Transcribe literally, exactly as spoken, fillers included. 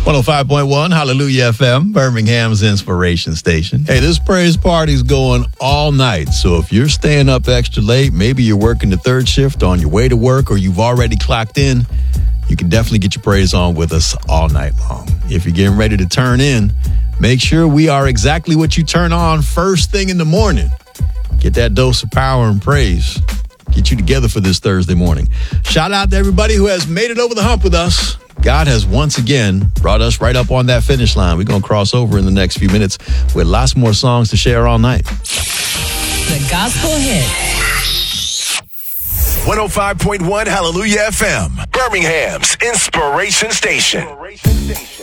one oh five point one Hallelujah F M, Birmingham's inspiration station. Hey, this praise party's going all night. So if you're staying up extra late, maybe you're working the third shift on your way to work, or you've already clocked in, you can definitely get your praise on with us all night long. If you're getting ready to turn in, make sure we are exactly what you turn on first thing in the morning. Get that dose of power and praise. Get you together for this Thursday morning. Shout out to everybody who has made it over the hump with us. God has once again brought us right up on that finish line. We're going to cross over in the next few minutes with lots more songs to share all night. The Gospel Hit. one oh five point one Hallelujah F M, Birmingham's inspiration station.